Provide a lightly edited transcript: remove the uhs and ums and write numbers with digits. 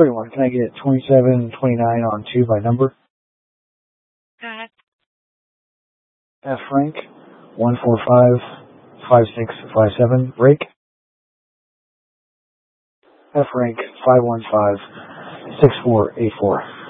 31. Can I get 2729 on 2 by number? Go ahead. F. Frank, 1455657, break. F. Frank, 5156484.